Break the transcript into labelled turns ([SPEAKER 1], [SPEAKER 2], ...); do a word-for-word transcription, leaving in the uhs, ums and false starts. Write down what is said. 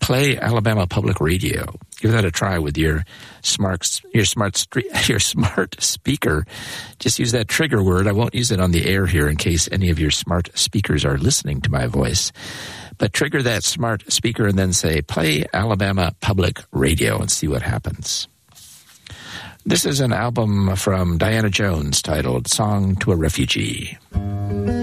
[SPEAKER 1] play Alabama Public Radio. Give that a try with your smart, your smart, your smart speaker. Just use that trigger word. I won't use it on the air here in case any of your smart speakers are listening to my voice. But trigger that smart speaker and then say, play Alabama Public Radio, and see what happens. This is an album from Diana Jones titled Song to a Refugee.